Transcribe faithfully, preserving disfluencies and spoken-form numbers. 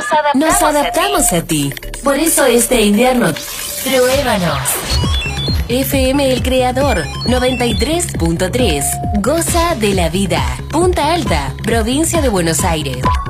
Nos adaptamos, Nos adaptamos a ti. Por eso este invierno, pruébanos. F M El Creador, noventa y tres punto tres. Goza de la vida. Punta Alta, provincia de Buenos Aires.